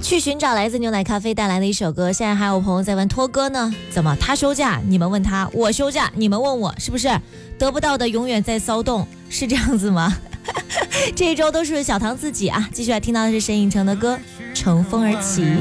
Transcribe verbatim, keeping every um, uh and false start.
去寻找来自牛奶咖啡带来的一首歌。现在还有朋友在问托哥呢，怎么他休假你们问他，我休假你们问我，是不是得不到的永远在骚动，是这样子吗？这一周都是小唐自己啊。继续来听到的是沈影城的歌《乘风而起》。